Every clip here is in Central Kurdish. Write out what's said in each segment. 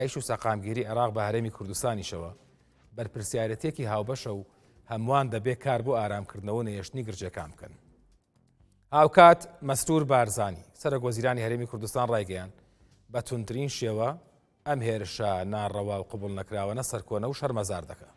عیش و سەقامگیری عێراق بە هەرێمی کوردستانیشەوە بەرپرسیارەتێکی هاوبەشە و هەمووان دەبێت کار بۆ ئارامکردنەوە نەیەشتنی گرجەکان بکەن. هاوکات مەستور بارزانی سەرۆکوەزیرانی هەرێمی کوردستان ڕایگەیان بە توندترین شێوە ئەم هێرشە ناڕەوا و قبوڵ نەکراوەنە سەرکۆنە و شەرمەزار دەکات.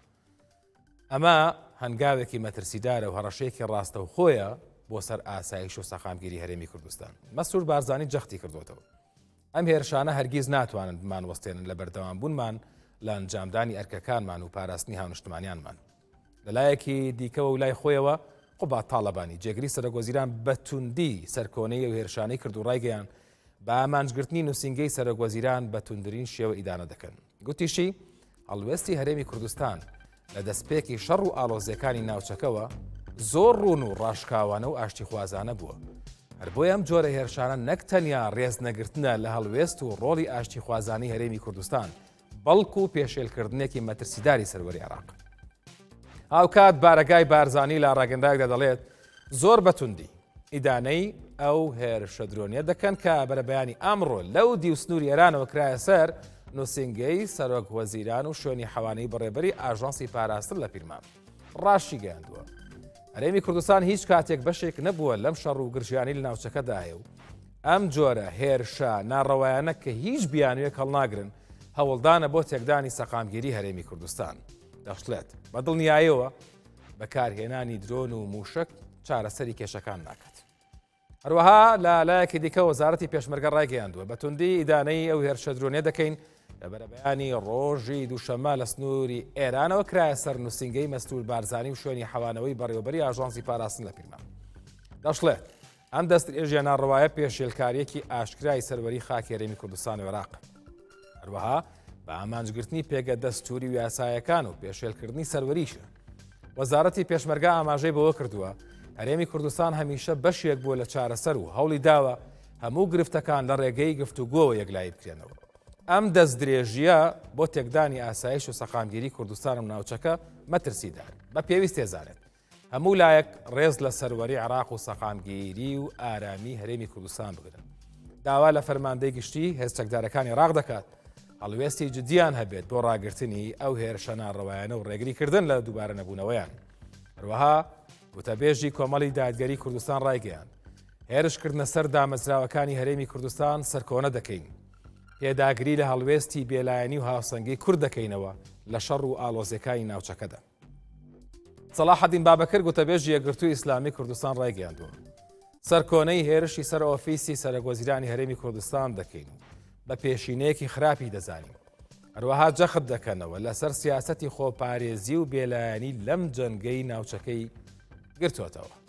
ئەمە هەنگاوێکی مەترسیدارە و هەڕەشەیەکی ڕاستە و خۆیە بۆ سەر ئاسایش و سەقامگیری هەرێمی کوردستان. مەستور بارزانی جەختی کردوتەوە. ئەم هێرشانە هەرگیز ناتوانن بمانوەستێنن لە بەردەوام بوونمان لە ئەنجامدانی ئەرکەکانمان و پاراستنی هاونیشتمانیانمان. لەلایەکی دیکەوە و لای خۆیەوە قوبات تاڵەبانی جێگری سەرۆکوەزیران بە توندی سەرکۆنەی و هێرشانەی کرد و ڕایگەیان بە ئامانجگرتنی نووسینگەی سەرۆکوەزیران بە توندترین شێوە ئیدانە دەکەن. گوتیشی هەڵوێستی هەرێمی کوردستان لە دەستپێکی شەڕ و ئاڵۆزیەکانی ناوچەکەوە زۆر ڕوون و ڕاشکاوانە و ئاشتی خوازانە بووە. هەر بۆی ئەم جۆرە هێرشانە نەک تەنیا ڕێز نەگرتنە لە هەڵوێست و ڕۆڵی ئاشتی خوازانی هەرێمی کوردستان بەڵکو و پێشێلکردنێکی مەترسیداری سەروەری عێراق. هاوکات بارەگای بارزانی لە ڕاگەندایەکدا دەڵێت زۆر بەتوندی ئیدانەی ئەو هێرشە درۆنیە دەکەن کە بەرەبەیانی ئەمڕۆ لەو دیوسنووری ئێرانەوە کرایە سەر نووسینگەی سەرۆکوەزیران و شوێنی حەوانەی بەڕێبەری ئاژانسی پاراستن لە پیرمان ڕاشی گەیاندووە. هەرێمی کوردستان هیچ کاتێک بەشێک نەبووە لەم شەڕ و گرژیانی لە ناوچەکەدایە و ئەم جۆرە هێرشە ناڕەوایانە کە هیچ بیانوێک هەڵناگرن هەوڵدانە بۆ تێکدانی سەقامگیری هەرێمی کوردستان. دەشڵێت بە دڵنیاییەوە بەکارهێنانی درۆن و موشک چارەسەری کێشەکان ناکات. هەروەها لە لایەکی دیکە وەزارەتی پێشمەرگە ڕایگەیاندووە بە توندی ئیدانەی ئەو هێرشە درۆنیە دەکەین لە بەرەبەیانی ڕۆژی دووشەممە لە سنووری ئێرانەوە کرایە سەر نووسینگەی مەستور بارزانی و شوێنی حەوانەوەی بەڕێوەبەری ئاژانسی پاراستن لە پیرمان. دەشڵێت ئەم دەستدرێژیە ناڕەوایە پێشێلکاریەکی ئاشکرای سەروەری خاکی هەرێمی کوردستان و عێراق. هەروەها بە ئامانجگرتنی پێگە دەستوری و یاسایەکان و پێشێلکردنی سەروەریشە. وەزارەتی پێشمەرگە ئاماژەی بەوە کردووە هەرێمی کوردستان هەمیشە بەشێک بووە لە چارەسەر و هەوڵی داوە هەموو گرفتەکان لە ڕێگەی گفتوگۆوە یەکلایی بکرێنەوە. ئەم دەستدرێژیە بۆ تێکدانی ئاسایش و سەقامگیری کوردستان و ناوچەکە مەترسیدار بە پێویست تێزانێت هەموو لایەک ڕێز لە سەروەری عێراق و سەقامگیری و ئارامی هەرێمی کوردستان بگرن. داوا لە فەرماندەی گشتی هێزچەکدارەکانی عێراق دەکات هەڵوێستی جدیان هەبێت بۆ ڕاگررتنی ئەو هێرشە ناڕەوایانە و ڕێگریکردن لە دووبارە نەبوونەوەیان. هەروەها وتەبێژی کۆمەڵی دادگەری کوردستان ڕایگەیان هێرشکردنە سەر دامەزراوەکانی هەرێمی کوردستان سەرکۆنە دەکەین. پێداگری لە هەڵوێستی بێلایەنی و هاوسەنگی کورد دەکەینەوە لە شەڕ و ئاڵۆزیەکانی ناوچەکەدا. سەلاحەدین بابەکر وتەبێژی یەکگرتووی ئیسلامی کوردستان ڕایگەیاندووە سەرکۆنەی هێرشی سەر ئۆفیسی سەرۆکوەزیرانی هەرێمی کوردستان دەکەین و بە پێشینەیەکی خراپی دەزانین. هەروەها جەخت دەکەنەوە لەسەر سیاسەتی خۆپارێزی و بێلایەنی لەم جەنگەی ناوچەکەی گرتوۆتەوە.